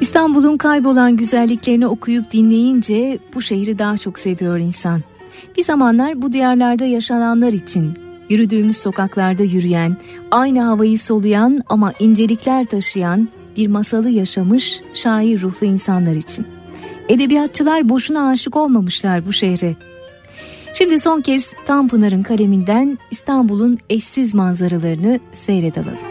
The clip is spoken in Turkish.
İstanbul'un kaybolan güzelliklerini okuyup dinleyince bu şehri daha çok seviyor insan. Bir zamanlar bu diyarlarda yaşananlar için, yürüdüğümüz sokaklarda yürüyen, aynı havayı soluyan ama incelikler taşıyan bir masalı yaşamış şair ruhlu insanlar için. Edebiyatçılar boşuna aşık olmamışlar bu şehre. Şimdi son kez Tanpınar'ın kaleminden İstanbul'un eşsiz manzaralarını seyredelim.